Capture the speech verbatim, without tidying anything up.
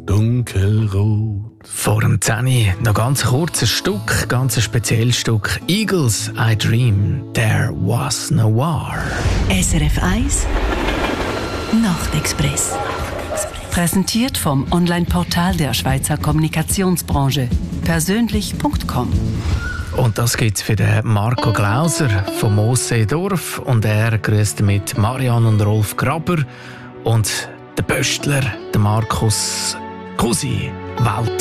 dunkelrot. Vor dem zehn noch ganz kurzes Stück, ganz ein spezielles Stück. Eagles, I Dream, There Was No War. S R F eins Nachtexpress. Präsentiert vom Online-Portal der Schweizer Kommunikationsbranche. Persönlich Punkt com. Und das gibt's für den Marco Glauser vom Moosseedorf. Und er grüßt mit Marianne und Rolf Graber und der Pöstler, der Markus Cusi Walti.